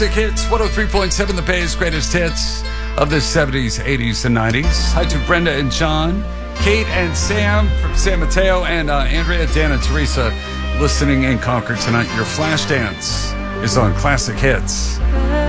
Hits 103.7, the Bay's greatest hits of the 70s, 80s, and 90s. Hi to Brenda and John, Kate and Sam from San Mateo, and Andrea, Dan, and Teresa listening in Concord tonight. Your Flash Dance is on Classic Hits.